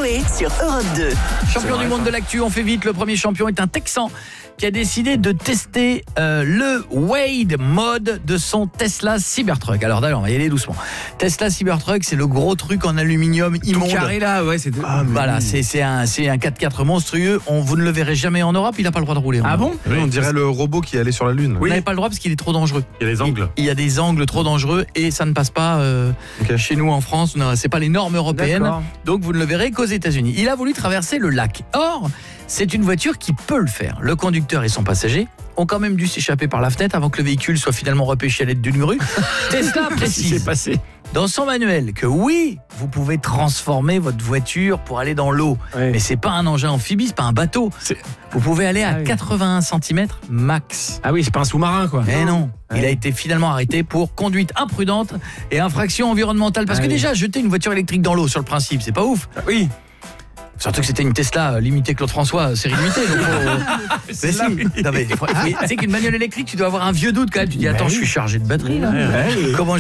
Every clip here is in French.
Coé sur Europe 2. Champion du monde de l'actu, on fait vite. Le premier champion est un Texan qui a décidé de tester le Wade Mode de son Tesla Cybertruck. Alors d'ailleurs, on va y aller doucement. Tesla Cybertruck, c'est le gros truc en aluminium immonde. Tout carré là, ouais, c'est Voilà, c'est un 4x4 monstrueux. Vous ne le verrez jamais en Europe, il n'a pas le droit de rouler. Ah bon? Oui, on dirait le robot qui allait sur la Lune. Vous n'avez pas le droit parce qu'il est trop dangereux. Il y a des angles. Il y a des angles trop dangereux et ça ne passe pas chez nous en France. Non, c'est pas les normes européennes. D'accord. Donc vous ne le verrez qu'aux États-Unis. Il a voulu traverser le lac. Or, c'est une voiture qui peut le faire. Le conducteur et son passager ont quand même dû s'échapper par la fenêtre avant que le véhicule soit finalement repêché à l'aide d'une grue. Tesla précise passé. dans son manuel que oui, vous pouvez transformer votre voiture pour aller dans l'eau. Ouais. Mais c'est pas un engin amphibie, c'est pas un bateau. Vous pouvez aller à 81 cm max. Ah oui, c'est pas un sous-marin quoi. Mais non, il Ouais. a été finalement arrêté pour conduite imprudente et infraction environnementale. Parce que déjà, jeter une voiture électrique dans l'eau sur le principe, c'est pas ouf. Oui. Surtout que c'était une Tesla limitée Claude François, série limitée. Donc mais si. Non, mais, tu sais qu'une bagnole électrique, tu dois avoir un vieux doute quand même. Tu dis, attends, je suis chargé de batterie là. Comment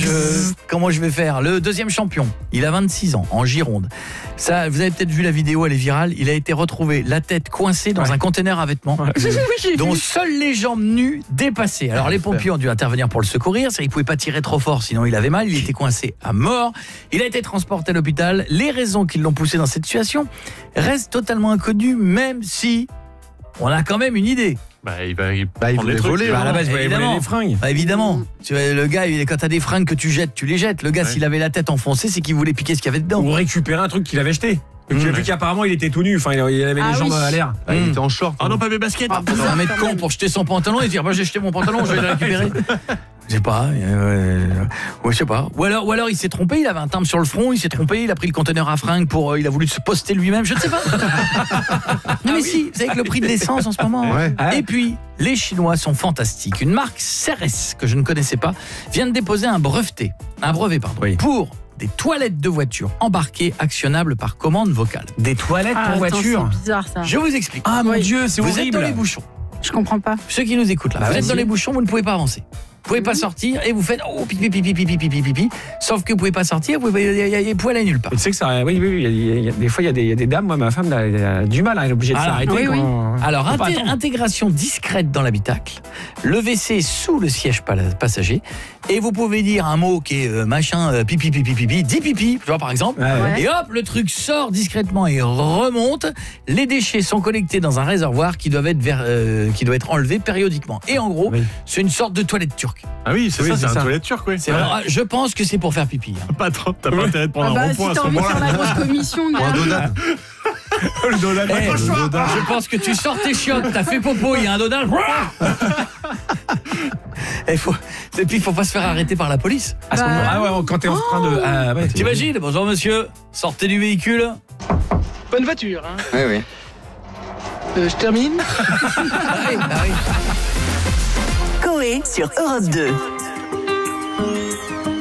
je vais faire? Le deuxième champion, il a 26 ans, en Gironde. Ça, vous avez peut-être vu la vidéo, elle est virale. Il a été retrouvé la tête coincée dans un conteneur à vêtements, dont seules les jambes nues dépassées. Alors les pompiers ont dû intervenir pour le secourir. Il ne pouvait pas tirer trop fort, sinon il avait mal. Il était coincé à mort. Il a été transporté à l'hôpital. Les raisons qui l'ont poussé dans cette situation restent totalement inconnues, même si on a quand même une idée. Il voulait voler. À la base, vous voulez évidemment. voler les fringues. Bah, évidemment. Tu vois, le gars, quand t'as des fringues que tu jettes, tu les jettes. Le gars, Ouais. s'il avait la tête enfoncée, c'est qu'il voulait piquer ce qu'il y avait dedans. Ou récupérer un truc qu'il avait jeté. Et tu as vu qu'apparemment il était tout nu, enfin il avait les jambes à l'air. Il était en short. Ah non, pas mes baskets. C'est un mec con pour jeter son pantalon et dire bah j'ai jeté mon pantalon, je vais le récupérer. Je sais pas, ouais, je sais pas. Ou alors il s'est trompé, il avait un timbre sur le front, il s'est trompé, il a pris le conteneur à fringues pour, il a voulu se poster lui-même, je ne sais pas. Non mais si, vous savez que le prix de l'essence en ce moment. Ouais. Et puis, les Chinois sont fantastiques. Une marque CRS que je ne connaissais pas vient de déposer un brevet, pour des toilettes de voiture embarquées actionnables par commande vocale. Des toilettes pour voiture. C'est bizarre ça. Je vous explique. Ah mon Dieu, c'est Vous êtes horrible. dans les bouchons. Je comprends pas. Ceux qui nous écoutent là, Bah, vous êtes vas-y. dans les bouchons, vous ne pouvez pas avancer. Vous pouvez pas sortir et vous faites oh pipi pipi pipi pipi pipi. Sauf que vous pouvez pas sortir, il y a poil à nulle part. Et tu sais que ça, oui, des fois il y a des dames, moi ma femme elle a du mal, elle est obligée de Alors, s'arrêter. oui, quand- Alors Faut pas attendre. intégration discrète dans l'habitacle, le WC sous le siège passager et vous pouvez dire un mot qui est machin pipi pipi pipi, dis pipi, tu vois par exemple. Ouais, ouais. Et hop, le truc sort discrètement et remonte. Les déchets sont collectés dans un réservoir qui doit être enlevé périodiquement. Et en gros, Oui. c'est une sorte de toilette turque. Ah oui, c'est Oui, ça, c'est c'est ça. un toilette turc, oui. C'est vraiment- je pense que c'est pour faire pipi. hein. Pas trop, t'as pas intérêt de prendre un si rond-point à ce t'as envie de faire la moment-là. grosse commission, gars. Le Donald. Eh, je pense que tu sors tes chiottes, t'as fait popo, il y a un dodal. Et puis il faut pas se faire arrêter par la police. À ce moment, ah ouais, quand t'es en train de. Ah, ouais, T'imagines? Bonjour monsieur, sortez du véhicule. Bonne voiture, hein. Oui, oui. Je termine. Ah oui. Coé sur Europe 2.